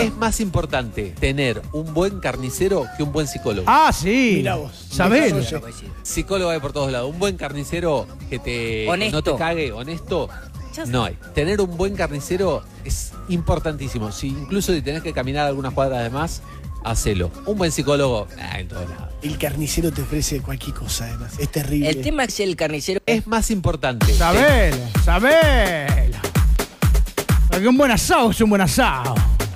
Es más importante tener un buen carnicero que un buen psicólogo. Ah, sí. Mirá vos. ¿Sabés? Psicólogo hay por todos lados. Un buen carnicero que Honesto. no te cague, honesto, no hay. Tener un buen carnicero es importantísimo. Incluso si tenés que caminar algunas cuadras de más, hacelo. Un buen psicólogo, en todos lados. El carnicero te ofrece cualquier cosa, además. Es terrible. El tema es el carnicero. Es más importante. Sabelo. Porque un buen asado es un buen asado.